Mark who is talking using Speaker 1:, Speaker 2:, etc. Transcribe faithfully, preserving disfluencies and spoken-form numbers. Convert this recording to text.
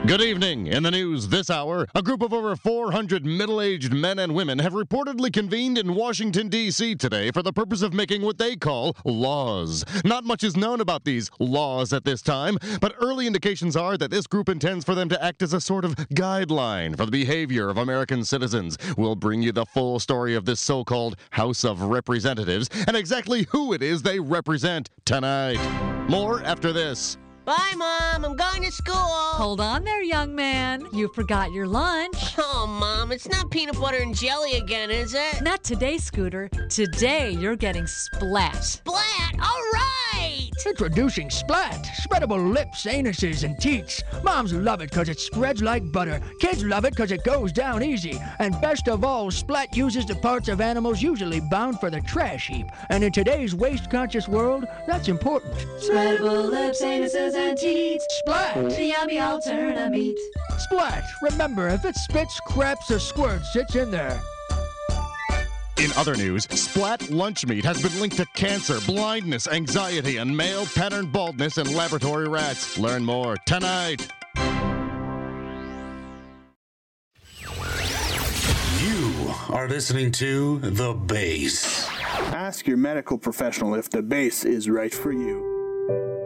Speaker 1: Good evening. In the news this hour, a group of over four hundred middle-aged men and women have reportedly convened in Washington, D C today for the purpose of making what they call laws. Not much is known about these laws at this time, but early indications are that this group intends for them to act as a sort of guideline for the behavior of American citizens. We'll bring you the full story of this so-called House of Representatives and exactly who it is they represent tonight. More after this.
Speaker 2: Bye, Mom. I'm going to school.
Speaker 3: Hold on there, young man. You forgot your lunch.
Speaker 2: Oh, Mom, it's not peanut butter and jelly again, is it?
Speaker 3: Not today, Scooter. Today, you're getting splat.
Speaker 2: Splat? All right!
Speaker 4: Introducing Splat. Spreadable lips, anuses, and teats. Moms love it because it spreads like butter. Kids love it because it goes down easy. And best of all, Splat uses the parts of animals usually bound for the trash heap. And in today's waste-conscious world, that's important.
Speaker 5: Spreadable lips, anuses, and teats.
Speaker 4: Splat!
Speaker 5: The yummy alternative.
Speaker 4: Splat! Remember, if it spits, craps, or squirts, it's in there.
Speaker 1: In other news, Splat lunch meat has been linked to cancer, blindness, anxiety, and male pattern baldness in laboratory rats. Learn more tonight.
Speaker 6: You are listening to The Base.
Speaker 7: Ask your medical professional if The Base is right for you.